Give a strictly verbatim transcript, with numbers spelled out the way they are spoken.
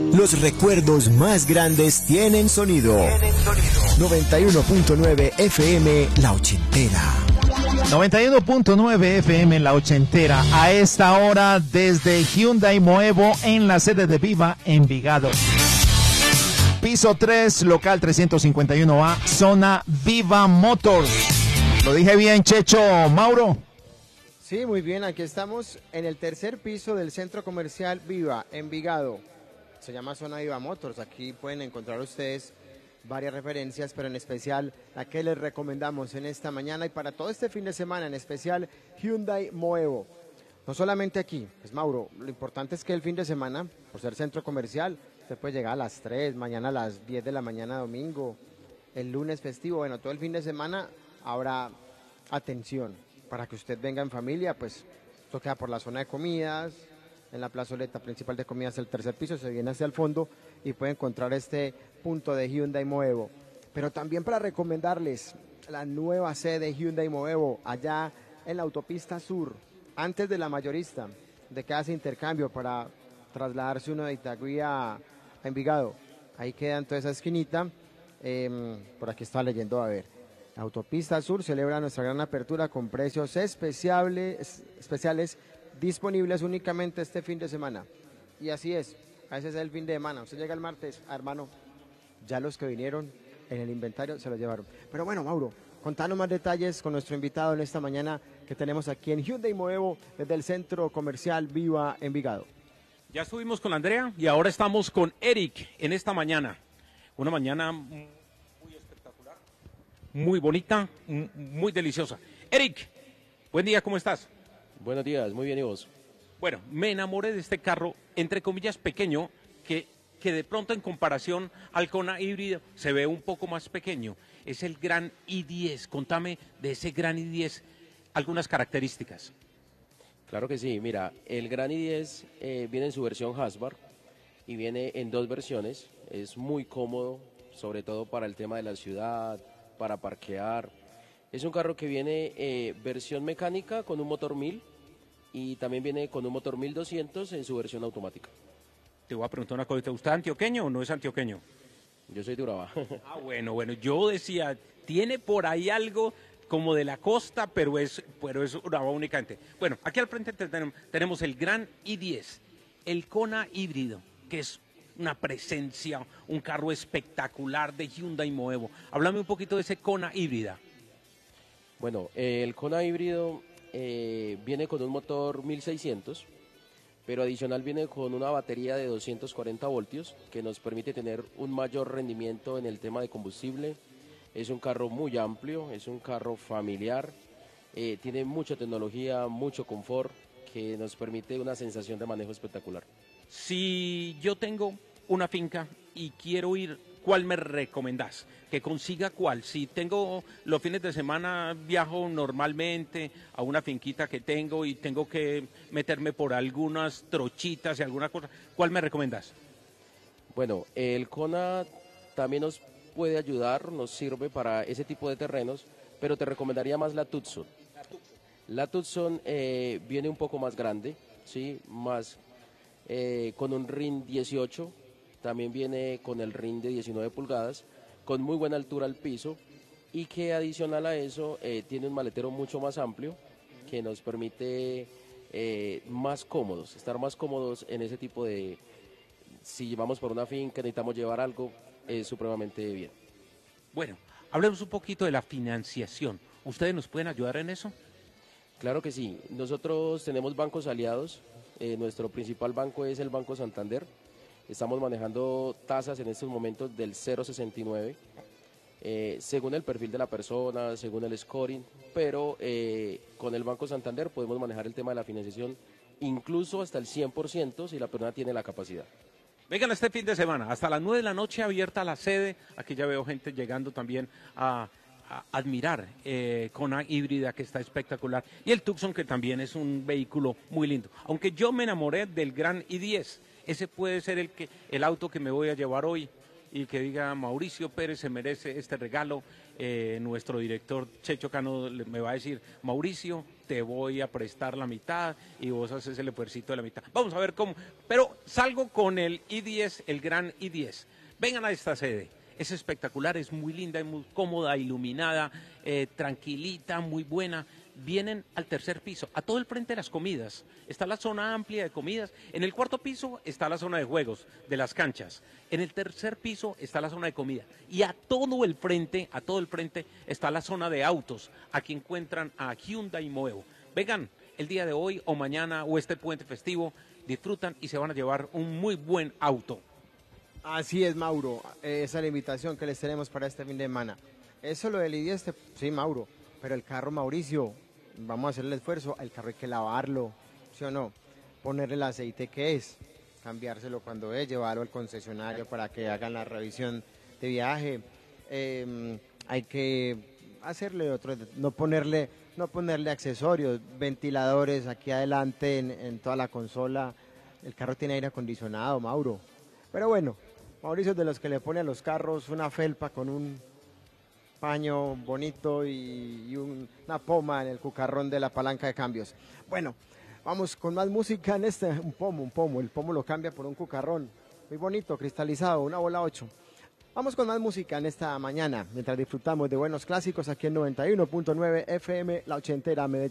Los recuerdos más grandes tienen sonido. Tienen sonido. noventa y uno punto nueve F M La Ochentera. noventa y uno punto nueve F M La Ochentera. A esta hora desde Hyundai Moevo en la sede de Viva, Envigado. Piso tres, local trescientos cincuenta y uno A, zona Viva Motors. ¿Lo dije bien, Checho, Mauro? Sí, muy bien, aquí estamos en el tercer piso del centro comercial Viva, Envigado. Se llama Zona Viva Motors, aquí pueden encontrar ustedes varias referencias, pero en especial la que les recomendamos en esta mañana y para todo este fin de semana, en especial Hyundai Moevo. No solamente aquí, pues Mauro, lo importante es que el fin de semana, por ser centro comercial, usted puede llegar a las tres, mañana a las diez de la mañana domingo, el lunes festivo, bueno, todo el fin de semana habrá atención para que usted venga en familia, pues esto queda por la zona de comidas, en la plazoleta principal de comidas, el tercer piso, se viene hacia el fondo y puede encontrar este punto de Hyundai Moevo. Pero también para recomendarles la nueva sede de Hyundai Moevo, allá en la autopista sur, antes de la mayorista, de que hace intercambio para trasladarse uno de Itagüí a, a Envigado. Ahí queda en toda esa esquinita, eh, por aquí está leyendo, a ver. Autopista Sur celebra nuestra gran apertura con precios especiales, especiales disponibles únicamente este fin de semana. Y así es, a ese es el fin de semana. Usted llega el martes, ah, hermano, ya los que vinieron en el inventario se los llevaron. Pero bueno, Mauro, contanos más detalles con nuestro invitado en esta mañana que tenemos aquí en Hyundai Moevo desde el centro comercial Viva Envigado. Ya estuvimos con Andrea y ahora estamos con Eric en esta mañana. Una mañana muy espectacular, muy bonita, muy deliciosa. Eric, buen día, ¿cómo estás? Buenos días, muy bien, ¿y vos? Bueno, me enamoré de este carro, entre comillas, pequeño, que, que de pronto en comparación al Kona híbrido se ve un poco más pequeño. Es el Gran i diez. Contame de ese Gran i diez algunas características. Claro que sí, mira, el Gran i diez eh, viene en su versión hatchback y viene en dos versiones. Es muy cómodo, sobre todo para el tema de la ciudad, para parquear. Es un carro que viene eh, versión mecánica con un motor mil y también viene con un motor mil doscientos en su versión automática. Te voy a preguntar una cosa, ¿usted es antioqueño o no es antioqueño? Yo soy de Urabá. Ah, bueno, bueno, yo decía, tiene por ahí algo como de la costa, pero es, pero es Urabá únicamente. Bueno, aquí al frente tenemos el Gran i diez, el Kona híbrido, que es una presencia, un carro espectacular de Hyundai Moevo. Háblame un poquito de ese Kona híbrida. Bueno, eh, el Kona híbrido eh, viene con un motor mil seiscientos, pero adicional viene con una batería de doscientos cuarenta voltios que nos permite tener un mayor rendimiento en el tema de combustible. Es un carro muy amplio, es un carro familiar, eh, tiene mucha tecnología, mucho confort, que nos permite una sensación de manejo espectacular. Si yo tengo una finca y quiero ir, ¿cuál me recomendás? Que consiga cuál. Si tengo los fines de semana, viajo normalmente a una finquita que tengo y tengo que meterme por algunas trochitas y alguna cosa, ¿cuál me recomendás? Bueno, el Kona también nos puede ayudar, nos sirve para ese tipo de terrenos, pero te recomendaría más la Tucson. La Tucson eh, viene un poco más grande, ¿sí? Más eh, con un rin dieciocho, también viene con el rin de diecinueve pulgadas, con muy buena altura al piso y que adicional a eso eh, tiene un maletero mucho más amplio que nos permite eh, más cómodos, estar más cómodos en ese tipo de, si vamos por una finca, necesitamos llevar algo, es supremamente bien. Bueno, hablemos un poquito de la financiación. ¿Ustedes nos pueden ayudar en eso? Claro que sí. Nosotros tenemos bancos aliados. Eh, nuestro principal banco es el Banco Santander. Estamos manejando tasas en estos momentos del cero coma sesenta y nueve, eh, según el perfil de la persona, según el scoring, pero eh, con el Banco Santander podemos manejar el tema de la financiación incluso hasta el cien por ciento si la persona tiene la capacidad. Vengan este fin de semana, hasta las nueve de la noche abierta la sede. Aquí ya veo gente llegando también a, a admirar eh, Kona híbrida, que está espectacular. Y el Tucson, que también es un vehículo muy lindo. Aunque yo me enamoré del Gran i diez. Ese puede ser el, que, el auto que me voy a llevar hoy y que diga Mauricio Pérez se merece este regalo, eh, nuestro director Checho Cano le- me va a decir, Mauricio, te voy a prestar la mitad y vos haces el esfuercito de la mitad. Vamos a ver cómo, pero salgo con el I diez, el gran I diez. Vengan a esta sede. Es espectacular, es muy linda, es muy cómoda, iluminada, eh, tranquilita, muy buena. Vienen al tercer piso, a todo el frente de las comidas. Está la zona amplia de comidas. En el cuarto piso está la zona de juegos, de las canchas. En el tercer piso está la zona de comida. Y a todo el frente, a todo el frente está la zona de autos. Aquí encuentran a Hyundai Moevo. Vengan el día de hoy o mañana o este puente festivo, disfrutan y se van a llevar un muy buen auto. Así es, Mauro. Eh, Esa es la invitación que les tenemos para este fin de semana. Eso lo del I diez, te- sí, Mauro. Pero el carro, Mauricio, vamos a hacer el esfuerzo. El carro hay que lavarlo, ¿sí o no? Ponerle el aceite que es, cambiárselo cuando es, llevarlo al concesionario para que hagan la revisión de viaje. Eh, hay que hacerle otro, no ponerle, no ponerle accesorios, ventiladores aquí adelante en, en toda la consola. El carro tiene aire acondicionado, Mauro. Pero bueno, Mauricio es de los que le pone a los carros una felpa con un paño bonito y, y un- una poma en el cucarrón de la palanca de cambios. Bueno, vamos con más música en este, un pomo, un pomo, el pomo lo cambia por un cucarrón, muy bonito, cristalizado, una bola ocho. Vamos con más música en esta mañana, mientras disfrutamos de buenos clásicos aquí en noventa y uno punto nueve F M, La Ochentera Medellín.